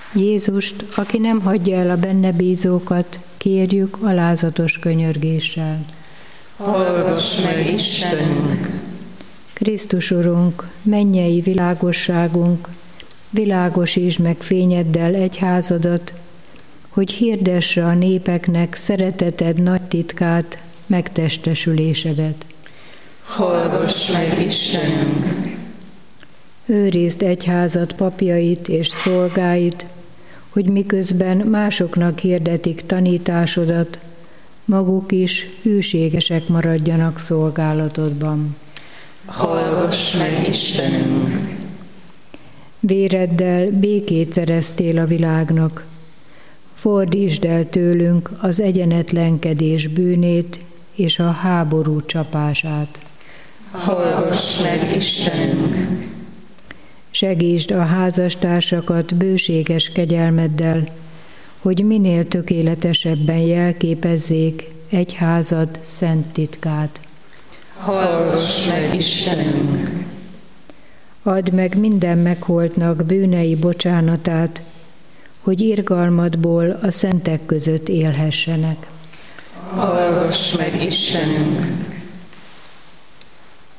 Jézust, aki nem hagyja el a benne bízókat, kérjük alázatos könyörgéssel. Hallgass meg, Istenünk! Krisztus Urunk, mennyei világosságunk, világosítsd meg fényeddel egyházadat, hogy hirdesse a népeknek szereteted nagy titkát, megtestesülésedet. Hallgass meg, Istenünk! Őrizd egyházad papjait és szolgáit, hogy miközben másoknak hirdetik tanításodat, maguk is hűségesek maradjanak szolgálatodban. Hallgass meg, Istenünk! Véreddel békét szereztél a világnak. Fordítsd el tőlünk az egyenetlenkedés bűnét és a háború csapását. Hallgass meg, Istenünk! Segítsd a házastársakat bőséges kegyelmeddel, hogy minél tökéletesebben jelképezzék egyházad szent titkát. Hallgass meg, Istenünk! Add meg minden megholtnak bűnei bocsánatát, hogy irgalmadból a szentek között élhessenek. Hallgass meg, Istenünk!